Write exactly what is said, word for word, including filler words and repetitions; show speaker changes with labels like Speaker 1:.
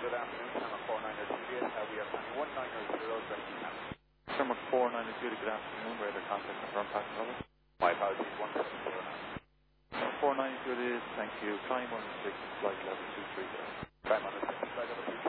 Speaker 1: Good afternoon, Hammer four niner Juliet. Uh, we are planning one niner zero, rescue Hammer.
Speaker 2: Hammer four niner Juliet, good afternoon. Radar contact confirmed, passenger level.
Speaker 1: My apologies, one seven zero now.
Speaker 2: four niner Juliet, thank you. Climb on six, flight level two three zero.
Speaker 1: Climb on six, flight level two three zero.